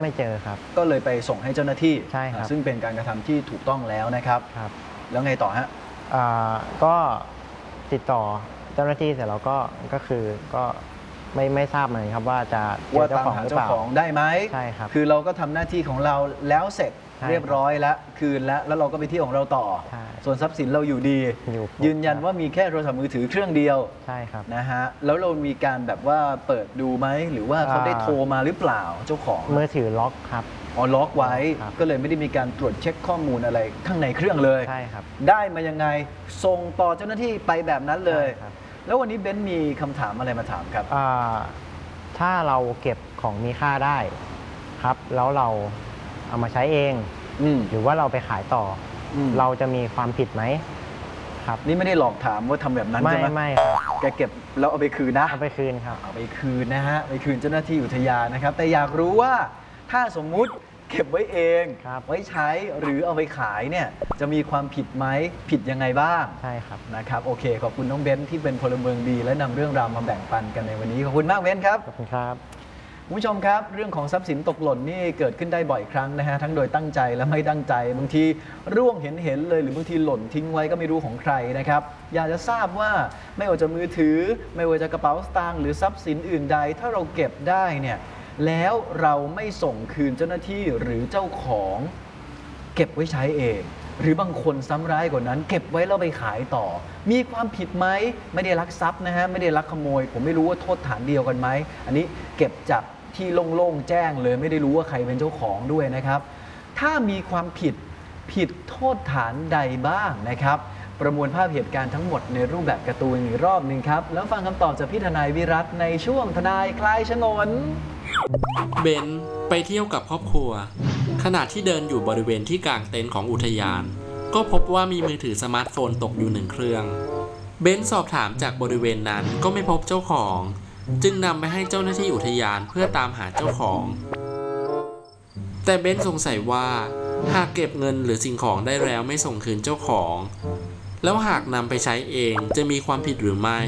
ไม่เจอครับก็เลยไปส่งให้เจ้าหน้าที่ใช่ครับซึ่งเป็นการกระทำที่ถูกต้องแล้วนะครับครับแล้วไงต่อฮะก็ติดต่อเจ้าหน้าที่เสร็จแล้วก็คือก็ไม่ทราบเหมือนครับว่าจะเจอเจ้าของหรือเปล่าได้ไหมใช่ครับคือเราก็ทำหน้าที่ของเราแล้วเสร็จเรียบร้อยแล้วคืนแล้วเราก็ไปที่ของเราต่อส่วนทรัพย์สินเราอยู่ดียืนยันว่ามีแค่โทรศัพท์มือถือเครื่องเดียวใช่ครับนะฮะแล้วเรามีการแบบว่าเปิดดูไหมหรือว่าเขาได้โทรมาหรือเปล่าเจ้าของมือถือล็อกครับล็อกไว้ก็เลยไม่ได้มีการตรวจเช็คข้อมูลอะไรข้างในเครื่องเลยใช่ครับได้มายังไงส่งต่อเจ้าหน้าที่ไปแบบนั้นเลยแล้ววันนี้เบนซ์มีคำถามอะไรมาถามครับถ้าเราเก็บของมีค่าได้ครับแล้วเราเอามาใช้เองหรือว่าเราไปขายต่อเราจะมีความผิดไหมครับนี่ไม่ได้หลอกถามว่าทำแบบนั้นใช่ไหมไม่ครับแกเก็บแล้วเอาไปคืนนะเอาไปคืนครับเอาไปคืนนะฮะไปคืนเจ้าหน้าที่อุทยานนะครับแต่อยากรู้ว่าถ้าสมมุติเก็บไว้เองไว้ใช้หรือเอาไปขายเนี่ยจะมีความผิดไหมผิดยังไงบ้างใช่ครับนะครับโอเคขอบคุณน้องเบนซ์ที่เป็นพลเมืองดีและนำเรื่องราวมาแบ่งปันกันในวันนี้ขอบคุณมากเบนซ์ครับขอบคุณครับคุณผู้ชมครับเรื่องของทรัพย์สินตกหล่นนี่เกิดขึ้นได้บ่อยครั้งนะฮะทั้งโดยตั้งใจและไม่ตั้งใจบางทีร่วงเห็นเลยหรือบางทีหล่นทิ้งไว้ก็ไม่รู้ของใครนะครับอยากจะทราบว่าไม่ว่าจะมือถือไม่ว่าจะกระเป๋าสตางค์หรือทรัพย์สินอื่นใดถ้าเราเก็บได้เนี่ยแล้วเราไม่ส่งคืนเจ้าหน้าที่หรือเจ้าของเก็บไว้ใช้เองหรือบางคนซ้ำร้ายกว่านั้นเก็บไว้แล้วไปขายต่อมีความผิดไหมไม่ได้ลักทรัพย์นะฮะไม่ได้ลักขโมยผมไม่รู้ว่าโทษฐานเดียวกันไหมอันนี้เก็บจากที่โล่งๆแจ้งเลยไม่ได้รู้ว่าใครเป็นเจ้าของด้วยนะครับถ้ามีความผิดโทษฐานใดบ้างนะครับประมวลภาพเหตุการณ์ทั้งหมดในรูปแบบการ์ตูนอีกรอบหนึ่งครับแล้วฟังคำตอบจากพี่ทนายวิรัตในช่วงทนายคลายฉงนเบนไปเที่ยวกับครอบครัวขณะที่เดินอยู่บริเวณที่กลางเต็นท์ของอุทยานก็พบว่ามีมือถือสมาร์ทโฟนตกอยู่1 เครื่องเบนสอบถามจากบริเวณนั้นก็ไม่พบเจ้าของจึงนำไปให้เจ้าหน้าที่อุทยานเพื่อตามหาเจ้าของแต่เบนสงสัยว่าหากเก็บเงินหรือสิ่งของได้แล้วไม่ส่งคืนเจ้าของแล้วหากนำไปใช้เองจะมีความผิดหรือไม่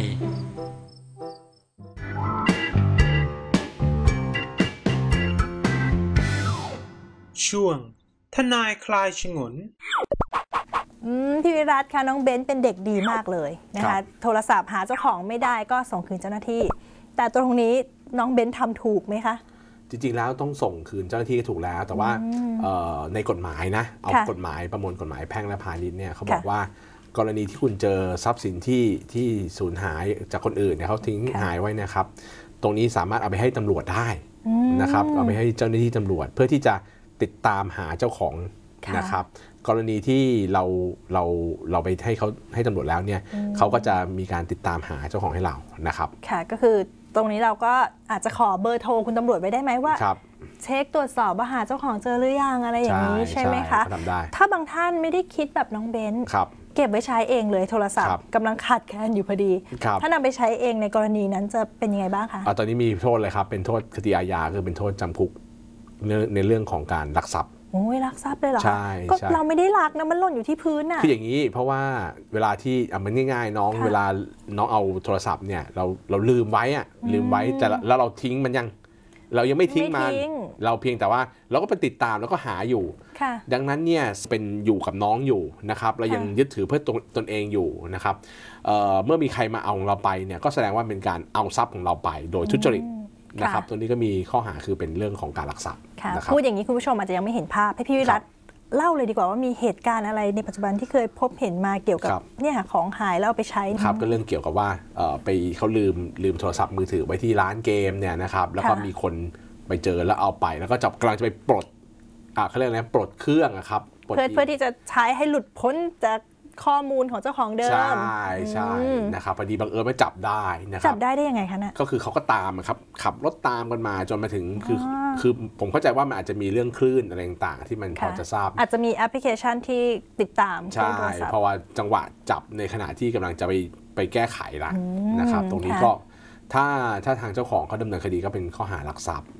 ช่วงทนายคลายฉงนพี่วิรัตค่ะน้องเบนเป็นเด็กดีมากเลยนะคะโทรศัพท์หาเจ้าของไม่ได้ก็ส่งคืนเจ้าหน้าที่แต่ตรงนี้น้องเบนทำถูกไหมคะจริงๆแล้วต้องส่งคืนเจ้าหน้าที่ถูกแล้วแต่ว่าในกฎหมายนะเอากฎหมายประมวลกฎหมายแพ่งและพาณิชย์เนี่ยเขาบอกว่ากรณีที่คุณเจอทรัพย์สินที่สูญหายจากคนอื่นเนี่ยเขาทิ้งหายไว้นะครับตรงนี้สามารถเอาไปให้ตำรวจได้นะครับเอาไปให้เจ้าหน้าที่ตำรวจเพื่อที่จะติดตามหาเจ้าของนะครับกรณีที่เราไปให้ตำรวจแล้วเนี่ยเขาก็จะมีการติดตามหาเจ้าของให้เรานะครับค่ะก็คือตรงนี้เราก็อาจจะขอเบอร์โทรคุณตำรวจไว้ได้ไหมว่าเช็คตรวจสอบว่าหาเจ้าของเจอหรือยังอะไรอย่างนี้ใช่ไหมคะถ้าบางท่านไม่ได้คิดแบบน้องเบนเก็บไว้ใช้เองเลยโทรศัพท์กำลังขาดแคลนอยู่พอดีถ้านำไปใช้เองในกรณีนั้นจะเป็นยังไงบ้างคะตอนนี้มีโทษเลยครับเป็นโทษคดีอาญาคือเป็นโทษจำคุกในเรื่องของการลักทรัพย์โอ้ยลักทรัพย์เลยเหรอใช่ก็เราไม่ได้ลักนะมันหล่นอยู่ที่พื้นน่ะคืออย่างนี้เพราะว่าเวลาที่มันง่ายๆน้องเวลาน้องเอาโทรศัพท์เนี่ยเราลืมไว้แต่แล้วเราทิ้งมันเรายังไม่ทิ้งมันเราเพียงแต่ว่าเราก็ไปติดตามแล้วก็หาอยู่ดังนั้นเนี่ยเป็นอยู่กับน้องอยู่นะครับเรายังยึดถือเพื่อตนเองอยู่นะครับเมื่อมีใครมาเอาเราไปเนี่ยก็แสดงว่าเป็นการเอาทรัพย์ของเราไปโดยทุจริตนะครับตัวนี้ก็มีข้อหาคือเป็นเรื่องของการลักทรัพย์พูดอย่างนี้คุณผู้ชมอาจจะยังไม่เห็นภาพให้พี่วิรัตเล่าเลยดีกว่าว่ามีเหตุการณ์อะไรในปัจจุบันที่เคยพบเห็นมาเกี่ยวกับเนี่ยของหายแล้วเอาไปใช้ครับก็เรื่องเกี่ยวกับว่าไปเขาลืมโทรศัพท์มือถือไว้ที่ร้านเกมเนี่ยนะครับแล้วก็มีคนไปเจอแล้วเอาไปแล้วก็กำลังจะไปปลดเขาเรียกอะไรปลดเครื่องครับเพื่อที่จะใช้ให้หลุดพ้นจากข้อมูลของเจ้าของเดิมใช่นะครับพอดีบังเอิญไปจับได้นะครับจับได้ยังไงคะเนี่ยก็คือเขาก็ตามครับขับรถตามกันมาจนมาถึงคือผมเข้าใจว่ามันอาจจะมีเรื่องคลื่นอะไรต่างๆที่มันพอจะทราบอาจจะมีแอปพลิเคชันที่ติดตามใช่เพราะว่าจังหวะจับในขณะที่กำลังจะไปแก้ไขละนะครับตรงนี้ก็ถ้าทางเจ้าของเขาดำเนินคดีก็เป็นข้อหาลักทรัพย์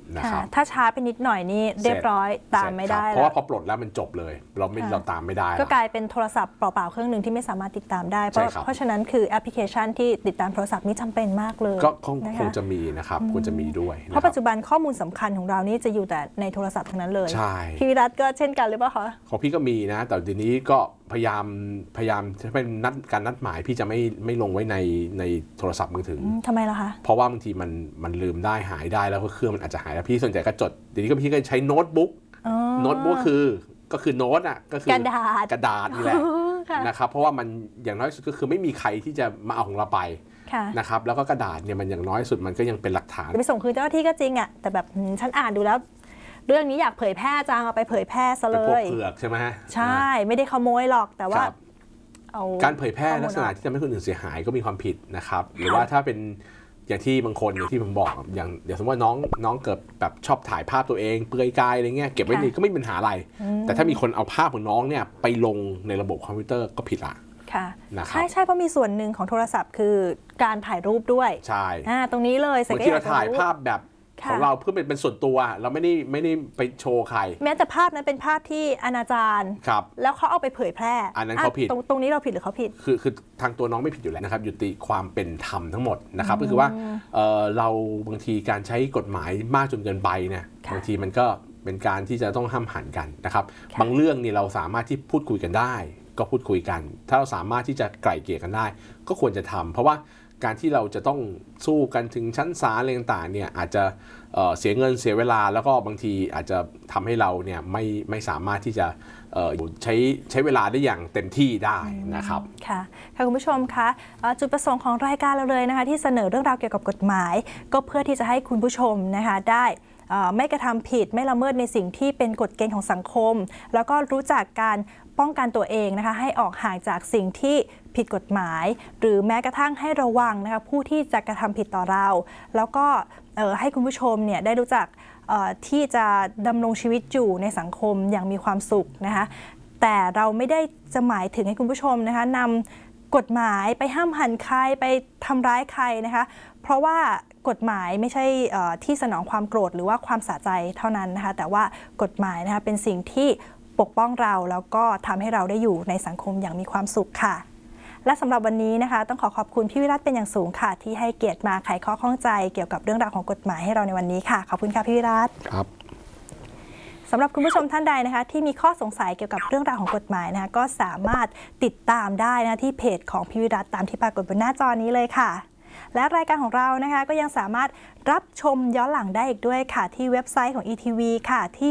นะครับถ้าช้าไปนิดหน่อยนี่เรียบร้อยตามไม่ได้เพราะว่าพอปลดแล้วมันจบเลยเราตามไม่ได้ก็กลายเป็นโทรศัพท์เปล่าๆเครื่องหนึ่งที่ไม่สามารถติดตามได้เพราะฉะนั้นคือแอปพลิเคชันที่ติดตามโทรศัพท์นี่จำเป็นมากเลยก็คงจะมีนะครับควรจะมีด้วยเพราะปัจจุบันข้อมูลสำคัญของเรานี่จะอยู่แต่ในโทรศัพท์ทั้งนั้นเลยใช่พี่วิรัตก็เช่นกันหรือเปล่าคะของพี่ก็มีนะแต่ทีนี้ก็พยายามจะเป็นการนัดหมายพี่จะไม่ลงไว้ในโทรศัพท์มือถือทำไมล่ะคะเพราะว่าบางทีมันลืมได้หายได้แล้วก็เครื่องมันอาจจะหายแล้วพี่ส่วนใหญ่ก็จดเดี๋ยวนี้ก็พี่ก็ใช้โน้ตบุ๊กก็คือโน้ตอ่ะก็คือกระดาษนี่แหละนะครับเพราะว่ามันอย่างน้อยสุดก็คือไม่มีใครที่จะมาเอาของเราไปนะครับแล้วก็กระดาษเนี่ยมันอย่างน้อยสุดมันก็ยังเป็นหลักฐานไปส่งคืนเจ้าหน้าที่ก็จริงอ่ะแต่แบบฉันอ่านดูแล้วเรื่องนี้อยากเผยแพร่จังเอาไปเผยแพร่ซะเลยเป็นพวกเผือกใช่ไหมใช่ไม่ได้ขโมยหรอกแต่ว่าการเผยแพร่ลักษณะที่ทำให้คนอื่นเสียหายก็มีความผิดนะครับหรือว่าถ้าเป็นอย่างที่บางคนอย่างที่ผมบอกอย่างสมมติว่าน้องเกิดแบบชอบถ่ายภาพตัวเองเปลือยกายอะไรเงี้ยเก็บไว้นี่ก็ไม่มีปัญหาอะไรแต่ถ้ามีคนเอาภาพของน้องเนี่ยไปลงในระบบคอมพิวเตอร์ก็ผิดละค่ะใช่เพราะมีส่วนหนึ่งของโทรศัพท์คือการถ่ายรูปด้วยใช่ตรงนี้เลยบางทีเราถ่ายภาพแบบของเราเพื่อเป็นส่วนตัวเราไม่ได้ไปโชว์ใครแม้แต่ภาพนั้นเป็นภาพที่อนาจารแล้วเขาเอาไปเผยแพร่อันนั้นเขาผิดตรงนี้เราผิดหรือเขาผิดคือทางตัวน้องไม่ผิดอยู่แล้วนะครับยุติความเป็นธรรมทั้งหมดนะครับก็คือว่าเราบางทีการใช้กฎหมายมากจนเกินไปเนี่ยบางทีมันก็เป็นการที่จะต้องห้ามหันกันนะครับบางเรื่องนี่เราสามารถที่พูดคุยกันได้ก็พูดคุยกันถ้าเราสามารถที่จะไกล่เกลี่ยกันได้ก็ควรจะทำเพราะว่าการที่เราจะต้องสู้กันถึงชั้นศาลอะไรต่างๆเนี่ยอาจจะเสียเงินเสียเวลาแล้วก็บางทีอาจจะทำให้เราเนี่ยไม่สามารถที่จะใช้เวลาได้อย่างเต็มที่ได้นะครับค่ะคุณผู้ชมคะจุดประสงค์ของรายการเราเลยนะคะที่เสนอเรื่องราวเกี่ยวกับกฎหมายก็เพื่อที่จะให้คุณผู้ชมนะคะได้ไม่กระทำผิดไม่ละเมิดในสิ่งที่เป็นกฎเกณฑ์ของสังคมแล้วก็รู้จักการป้องกันตัวเองนะคะให้ออกห่างจากสิ่งที่ผิดกฎหมายหรือแม้กระทั่งให้ระวังนะคะผู้ที่จะกระทำผิดต่อเราแล้วก็ให้คุณผู้ชมเนี่ยได้รู้จักที่จะดำรงชีวิตอยู่ในสังคมอย่างมีความสุขนะคะแต่เราไม่ได้จะหมายถึงให้คุณผู้ชมนะคะนำกฎหมายไปห้ามหันใครไปทำร้ายใครนะคะเพราะว่ากฎหมายไม่ใช่ที่สนองความโกรธหรือว่าความสะใจเท่านั้นนะคะแต่ว่ากฎหมายนะคะเป็นสิ่งที่ปกป้องเราแล้วก็ทำให้เราได้อยู่ในสังคมอย่างมีความสุขค่ะและสำหรับวันนี้นะคะต้องขอบคุณพี่วิรัตเป็นอย่างสูงค่ะที่ให้เกียรติมาไขข้อข้องใจเกี่ยวกับเรื่องราวของกฎหมายให้เราในวันนี้ค่ะขอบคุณค่ะพี่วิรัตครับสำหรับคุณผู้ชมท่านใดนะคะที่มีข้อสงสัยเกี่ยวกับเรื่องราวของกฎหมายนะคะก็สามารถติดตามได้นะที่เพจของพี่วิรัตตามที่ปรากฏบนหน้าจอนี้เลยค่ะและรายการของเรานะคะก็ยังสามารถรับชมย้อนหลังได้อีกด้วยค่ะที่เว็บไซต์ของ ETV ค่ะที่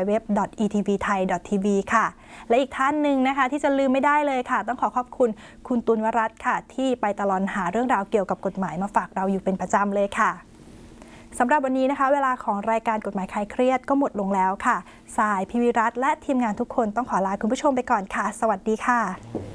www.etvthai.tv ค่ะและอีกท่านหนึ่งนะคะที่จะลืมไม่ได้เลยค่ะต้องขอบคุณคุณตุลวรัตน์ค่ะที่ไปตลอดหาเรื่องราวเกี่ยวกับกฎหมายมาฝากเราอยู่เป็นประจำเลยค่ะสำหรับวันนี้นะคะเวลาของรายการกฎหมายคลายเครียดก็หมดลงแล้วค่ะสายพี่วิรัตน์และทีมงานทุกคนต้องขอลาคุณผู้ชมไปก่อนค่ะสวัสดีค่ะ